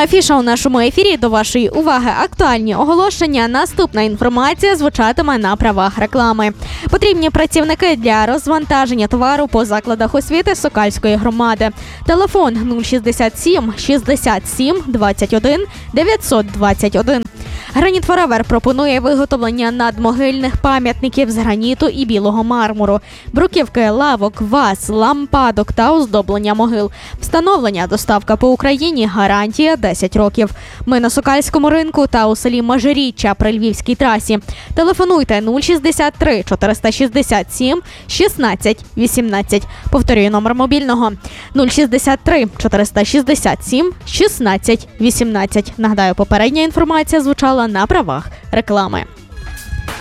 Афіша у нашому ефірі. До вашої уваги актуальні оголошення. Наступна інформація звучатиме на правах реклами. Потрібні працівники для розвантаження товару по закладах освіти Сокальської громади. Телефон 067 67 21 921. Граніт Форевер пропонує виготовлення надмогильних пам'ятників з граніту і білого мармуру, бруківки, лавок, ваз, лампадок та оздоблення могил. Встановлення, доставка по Україні, гарантія 10 років. Ми на Сокальському ринку та у селі Межиріччя при Львівській трасі. Телефонуйте 063 467 16 18. Повторюю номер мобільного 063 467 16 18. Нагадаю, попередня інформація звучала на правах реклами.